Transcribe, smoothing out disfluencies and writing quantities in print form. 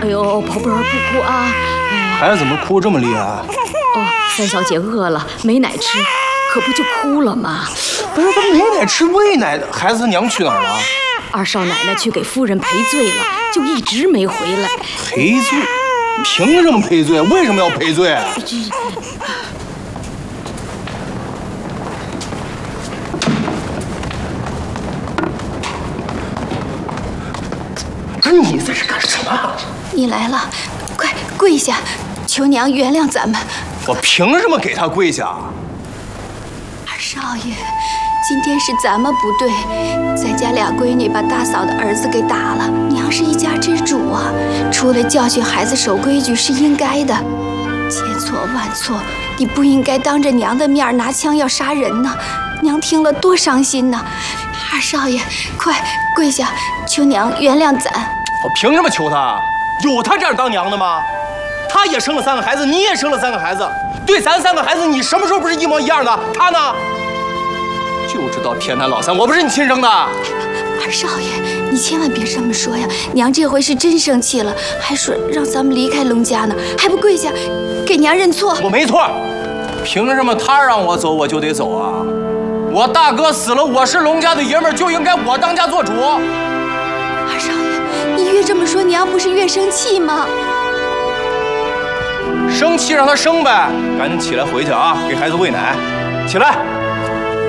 哎呦，宝贝儿，不哭啊！ 孩子怎么哭这么厉害？哦， 三小姐饿了，没奶吃，可不就哭了吗？ 不是，她没奶吃，喂奶的孩子娘去哪儿了？ 二少奶奶去给夫人赔罪了，就一直没回来。 赔罪？凭什么赔罪？为什么要赔罪？不是你在这干什么？ 你来了，快跪下，求娘原谅咱们。 我凭什么给他跪下？ 二少爷，今天是咱们不对，咱家俩闺女把大嫂的儿子给打了，娘是一家之主啊，出来教训孩子守规矩是应该的。千错万错，你不应该当着娘的面拿枪要杀人呢，娘听了多伤心呢。二少爷，快跪下，求娘原谅咱。 我凭什么求他？有他这样当娘的吗？他也生了3个孩子，你也生了3个孩子，对咱3个孩子，你什么时候不是一模一样的？他呢？就知道偏袒老三，我不是你亲生的。 二少爷，你千万别这么说呀！娘这回是真生气了，还说让咱们离开龙家呢，还不跪下给娘认错？ 我没错，凭什么他让我走我就得走啊？我大哥死了，我是龙家的爷们儿，就应该我当家做主。 二少爷，你越这么说，娘不是越生气吗？ 生气让他生呗，赶紧起来回去啊，给孩子喂奶，起来。